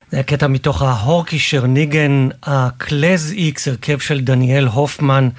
זה הקטע מתוך ההורקישר ניגן, הקלז איקס, הרכב של דניאל הופמן,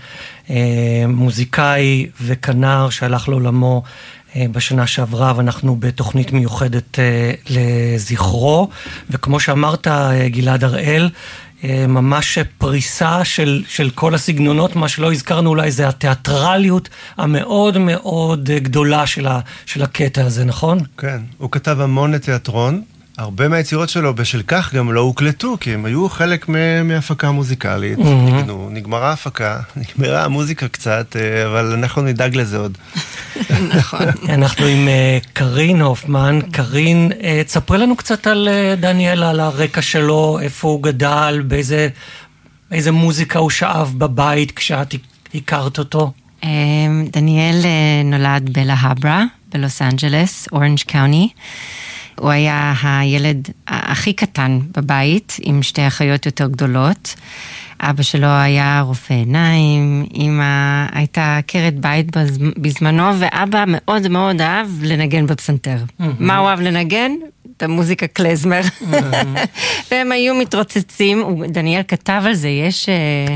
מוזיקאי וכנר שהלך לעולמו בשנה שעברה, ואנחנו בתוכנית מיוחדת לזכרו, וכמו שאמרת גלעד הראל, ממש פריסה של כל הסגנונות. מה שלא הזכרנו אולי זה התיאטרליות המאוד מאוד גדולה של הקטע הזה, נכון? כן, הוא כתב המון לתיאטרון, הרבה מהיצירות שלו בשל כך גם לא הוקלטו, כי הם היו חלק מהפקה מוזיקלית. נגמרה ההפקה, נגמרה המוזיקה קצת, אבל אנחנו נדאג לזה עוד. נכון. אנחנו עם קרין הופמן. קרין, תספרי לנו קצת על דניאל, על הרקע שלו, איפה הוא גדל, באיזה מוזיקה הוא שאב בבית כשאת הכרת אותו. דניאל נולד בלה הברה, בלוס אנג'לס, אורנג' קאוני. הוא היה הילד הכי קטן בבית, עם שתי אחיות יותר גדולות. אבא שלו היה רופא עיניים, אמא הייתה עקרת בית בזמנו, ואבא מאוד מאוד אהב לנגן בפסנתר. מה הוא אהב לנגן? את המוזיקה קלזמר. והם היו מתרוצצים, דניאל כתב על זה, יש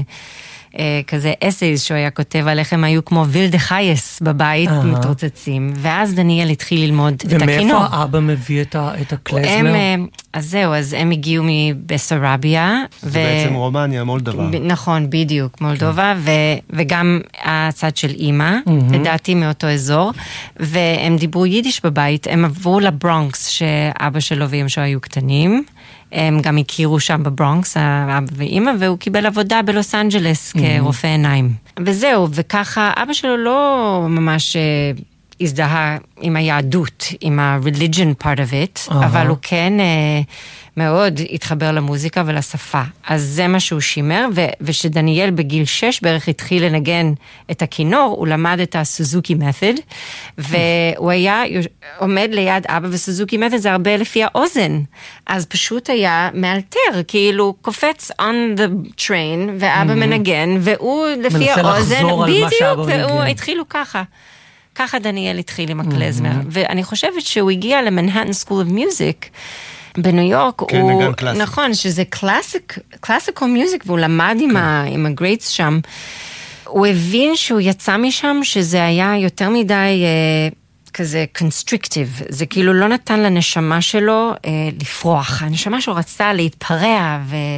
כזה אסייז שהוא היה כותב על איך הם היו כמו וילדה חייס בבית מתרוצצים, ואז דניאל התחיל ללמוד את הכינור. ומאיפה האבא מביא את הקלזמר? אז זהו, אז הם הגיעו מבסרביה. זה בעצם רומניה, מולדובה. נכון, בדיוק, מולדובה, וגם הצד של אמא, לדעתי מאותו אזור, והם דיברו יידיש בבית, הם עברו לברונקס, שאבא שלו ואמא שלו היו קטנים, הם גם הכירו שם בברונקס, האבא ואמא, והוא קיבל עבודה בלוס אנג'לס כרופא עיניים. וזהו, וככה אבא שלו לא ממש הזדהה עם היהדות, עם ה-religion part of it, אבל הוא כן מאוד התחבר למוזיקה ולשפה. אז זה מה שהוא שימר, ושדניאל בגיל 6 בערך התחיל לנגן את הכינור, הוא למד את הסוזוקי מתוד, והוא היה עומד ליד אבא, וסוזוקי מתוד זה הרבה לפי האוזן, אז פשוט היה מאלתר, כאילו קופץ on the train, ואבא מנגן, והוא לפי האוזן, בדיוק, והוא התחילו ככה. ככה דניאל התחיל עם הקלזמר, ואני חושבת שהוא הגיע למנהטן סקול אוף מיוזיק, בניו יורק, כן, נגן קלאסיק. נכון, שזה קלאסיקל מיוזיק, והוא למד עם הגרייטס שם. הוא הבין שהוא יצא משם, שזה היה יותר מדי כזה קונסטריקטיב, זה כאילו לא נתן לנשמה שלו לפרוח, הנשמה שלו רצתה להתפרע,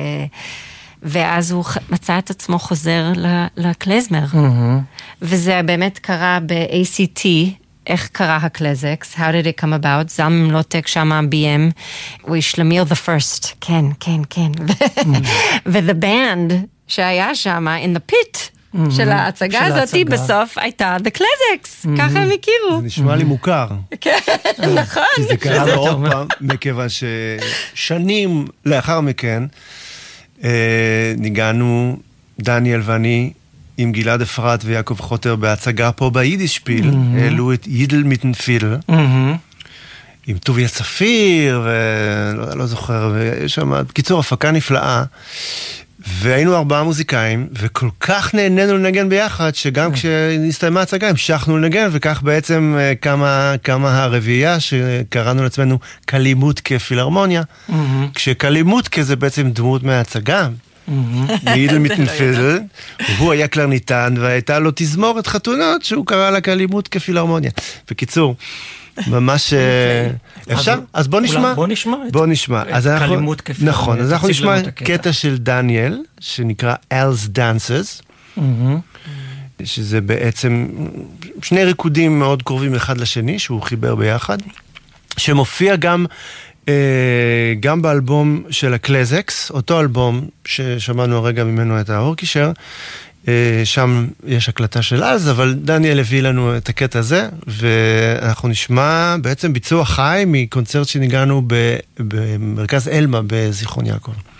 ואז הוא מצא את עצמו חוזר לקלזמר. וזה באמת קרה ב-ACT, איך קרה הקלזקס, how did it come about, זם לוטק שמה BM, הוא שלמיר the first, כן, כן, כן. ו-the band שהיה שמה in the pit של ההצגה הזאת, בסוף הייתה the קלזקס, ככה הם הכירו. זה נשמע לי מוכר. כן, נכון. כי זה קרה מאוד פעם, מכיוון ששנים לאחר מכן, ניגענו דניאל ואני עם גלעד אפרת ויעקב חוטר בהצגה פה ביידישפיל, העלו את יידל מיטנפידל, עם טוביה צפיר, ולא זוכר, ויש שם, בקיצור, הפקה נפלאה, והיינו 4 מוזיקאים, וכל כך נהנינו לנגן ביחד, שגם כשנסתיימה ההצגה, המשכנו לנגן, וכך בעצם כמה הרביעייה, שקראנו לעצמנו קלימוטקה פילהרמוניה, כשקלימוטקה זה בעצם דמות מההצגה, מידל מיטנפידל, הוא היה קלרניטן, והייתה לו תזמורת חתונות, שהוא קרא לה קלימוטקה פילהרמוניה. בקיצור, ממש אפשר? אז בוא נשמע. בוא נשמע. נכון, אז אנחנו נשמע קטע של דניאל, שנקרא Al's Dances, שזה בעצם שני ריקודים מאוד קרובים אחד לשני, שהוא חיבר ביחד, שמופיע גם באלבום של הקלזקס, אותו אלבום ששמענו הרגע ממנו את ההורקישר, שם יש הקלטה של אז, אבל דניאל הביא לנו את הקטע הזה, ואנחנו נשמע בעצם ביצוע חי מקונצרט שניגענו במרכז אלמה בזיכרון יעקב.